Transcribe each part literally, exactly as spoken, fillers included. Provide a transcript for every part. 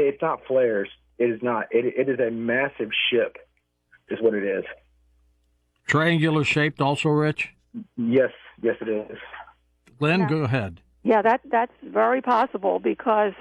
it's not flares. It is not. It, it is a massive ship, is what it is. Triangular shaped also, Rich? Yes, yes it is. Lynn, Yeah. go ahead. Yeah, that that's very possible because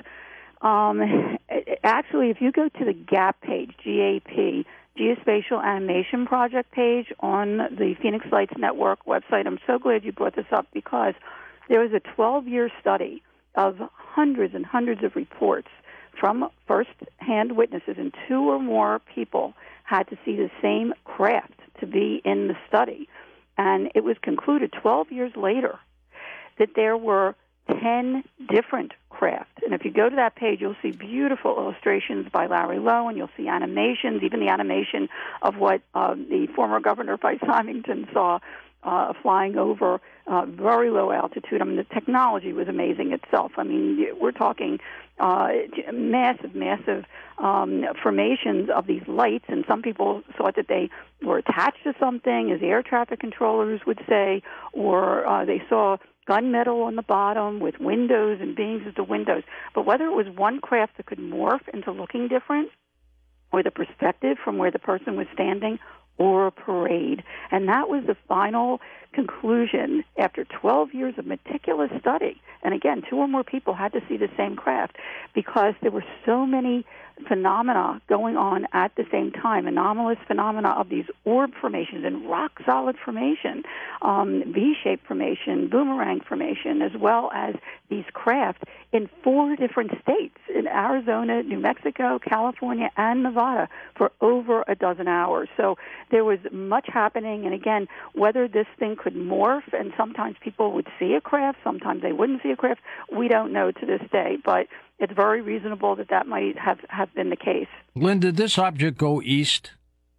um, actually, if you go to the GAP page, G A P, Geospatial Animation Project page on the Phoenix Lights Network website, I'm so glad you brought this up because there was a twelve-year study of hundreds and hundreds of reports from first-hand witnesses, and two or more people had to see the same craft to be in the study. And it was concluded twelve years later that there were ten different craft. And if you go to that page, you'll see beautiful illustrations by Larry Lowe, and you'll see animations, even the animation of what uh, the former governor, Vice Symington, saw uh, flying over uh, very low altitude. I mean, the technology was amazing itself. I mean, we're talking uh, massive, massive um, formations of these lights, and some people thought that they were attached to something, as air traffic controllers would say, or uh, they saw gunmetal on the bottom with windows and beams as the windows. But whether it was one craft that could morph into looking different, or the perspective from where the person was standing, or a parade. And that was the final conclusion after twelve years of meticulous study. And again, two or more people had to see the same craft because there were so many phenomena going on at the same time, anomalous phenomena of these orb formations and rock-solid formation, um, V-shaped formation, boomerang formation, as well as these craft in four different states, in Arizona, New Mexico, California, and Nevada, for over a dozen hours. So there was much happening, and again, whether this thing could morph, and sometimes people would see a craft, sometimes they wouldn't see a craft, we don't know to this day, but it's very reasonable that that might have, have been the case. Lynn, did this object go east?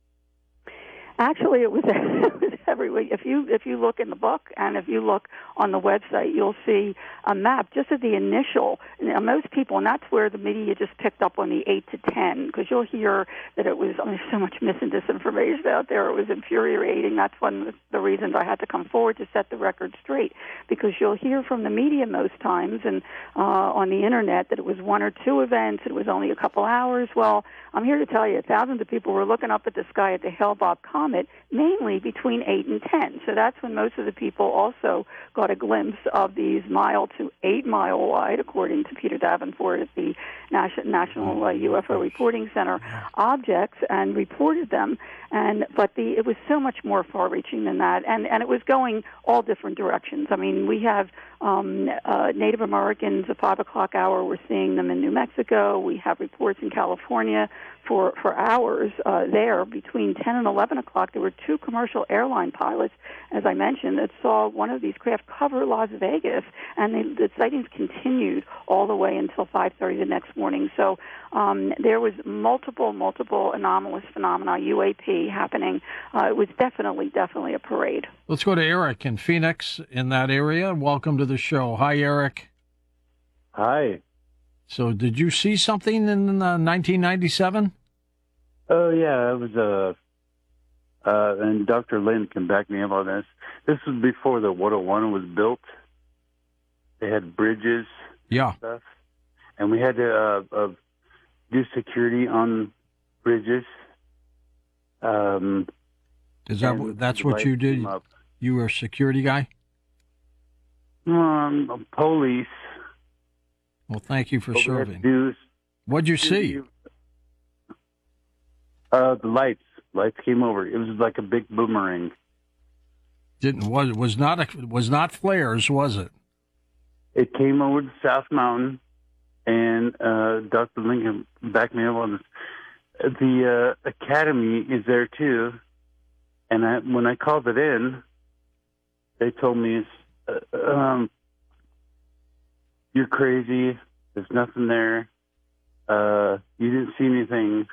Actually, it was, it was everywhere. If you if you look in the book and if you look on the website, you'll see a map just of the initial. You know, most people, and that's where the media just picked up on the eight to ten, because you'll hear that it was. I mean, there's so much mis and disinformation out there. It was infuriating. That's one of the reasons I had to come forward to set the record straight, because you'll hear from the media most times and uh, on the internet that it was one or two events. It was only a couple hours. Well, I'm here to tell you, thousands of people were looking up at the sky at the Hale-Bopp comet, mainly between eight and ten. So that's when most of the people also got a glimpse of these mile to eight mile wide, according to Peter Davenport at the National uh, U F O Reporting Center, objects, and reported them. And but the it was so much more far-reaching than that, and and it was going all different directions. I mean, we have um, uh, Native Americans at five o'clock hour. We're seeing them in New Mexico. We have reports in California for for hours uh, there between ten and eleven o'clock. There were two commercial airline pilots, as I mentioned, that saw one of these craft cover Las Vegas, and they, the sightings continued all the way until five thirty the next morning. So um, there was multiple, multiple anomalous phenomena, U A P, happening. Uh, it was definitely, definitely a parade. Let's go to Eric in Phoenix in that area. Welcome to the show. Hi, Eric. Hi. So did you see something in uh, nineteen ninety-seven? Oh, yeah, it was, uh, uh, and Doctor Lynn can back me up on this. This was before the one oh one was built. They had bridges Yeah. and stuff, and we had to uh, uh, do security on bridges. Um, Is that and that's the what lights you did? came up. You were a security guy? Um, police. Well, thank you for What we had to serving. do is- What'd you see? Uh, the lights. Lights came over. It was like a big boomerang. Didn't was was not a, was not flares, was it? It came over the South Mountain, and uh, Doctor Lincoln backed me up on this. The uh, academy is there too, and I, when I called it in, they told me, uh, um, "You're crazy. There's nothing there. Uh, you didn't see anything."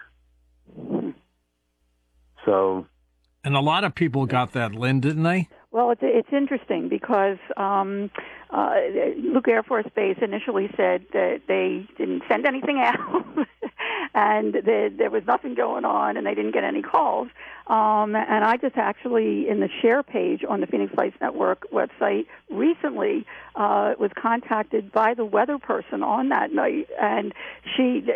So, And a lot of people got that, Lynn, didn't they? Well, it's it's interesting because um, uh, Luke Air Force Base initially said that they didn't send anything out, and that there was nothing going on, and they didn't get any calls. Um, and I just actually, in the share page on the Phoenix Lights Network website, recently uh, was contacted by the weather person on that night, and she